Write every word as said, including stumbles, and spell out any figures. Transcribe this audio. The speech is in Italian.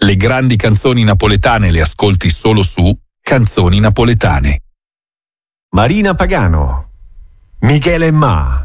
Le grandi canzoni napoletane le ascolti solo su Canzoni Napoletane. Marina Pagano, Michele Ma.